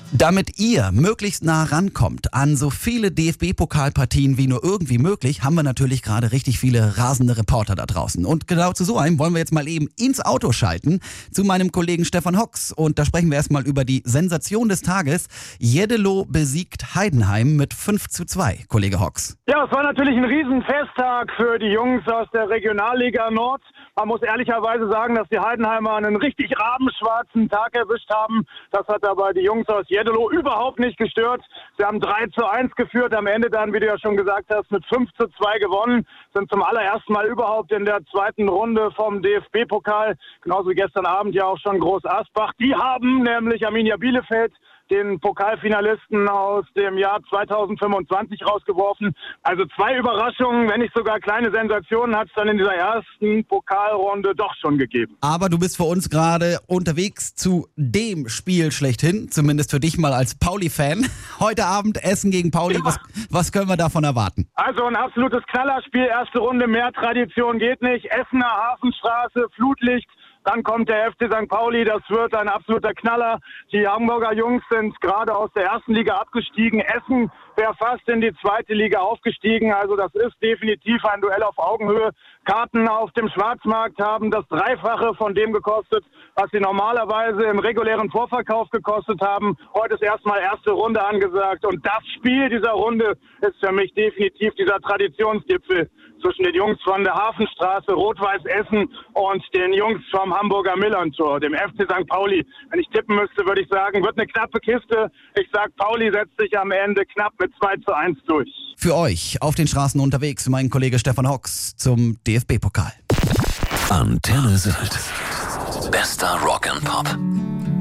Damit ihr möglichst nah rankommt an so viele DFB-Pokalpartien wie nur irgendwie möglich, haben wir natürlich gerade richtig viele rasende Reporter da draußen. Und genau zu so einem wollen wir jetzt mal eben ins Auto schalten zu meinem Kollegen Stefan Hocks. Und da sprechen wir erstmal über die Sensation des Tages. Jeddelo besiegt Heidenheim mit 5:2, Kollege Hocks. Ja, es war natürlich ein Riesenfesttag für die Jungs aus der Regionalliga Nord. Man muss ehrlicherweise sagen, dass die Heidenheimer einen richtig rabenschwarzen Tag erwischt haben. Das hat aber die Jungs aus Jeddelo überhaupt nicht gestört. Sie haben 3:1 geführt, am Ende dann, wie du ja schon gesagt hast, mit 5:2 gewonnen. Sind zum allerersten Mal überhaupt in der zweiten Runde vom DFB-Pokal. Genauso wie gestern Abend ja auch schon Groß Asbach. Die haben nämlich Arminia Bielefeld, den Pokalfinalisten aus dem Jahr 2025, rausgeworfen. Also 2 Überraschungen, wenn nicht sogar kleine Sensationen, hat es dann in dieser ersten Pokalrunde doch schon gegeben. Aber du bist für uns gerade unterwegs zu dem Spiel schlechthin, zumindest für dich mal als Pauli-Fan. Heute Abend Essen gegen Pauli, ja. Was können wir davon erwarten? Also ein absolutes Knallerspiel, erste Runde, mehr Tradition geht nicht. Essener Hafenstraße, Flutlicht. Dann kommt der FC St. Pauli, das wird ein absoluter Knaller. Die Hamburger Jungs sind gerade aus der ersten Liga abgestiegen. Essen wäre fast in die zweite Liga aufgestiegen. Also das ist definitiv ein Duell auf Augenhöhe. Karten auf dem Schwarzmarkt haben das Dreifache von dem gekostet, was sie normalerweise im regulären Vorverkauf gekostet haben. Heute ist erstmal erste Runde angesagt. Und das Spiel dieser Runde ist für mich definitiv dieser Traditionsgipfel zwischen den Jungs von der Hafenstraße, Rot-Weiß Essen und den Jungs vom Hamburger Millerntor, dem FC St. Pauli. Wenn ich tippen müsste, würde ich sagen, wird eine knappe Kiste. Ich sage, Pauli setzt sich am Ende knapp mit 2:1 durch. Für euch auf den Straßen unterwegs, mein Kollege Stefan Hocks zum DFB-Pokal. Antenne Sylt. Bester Rock and Pop.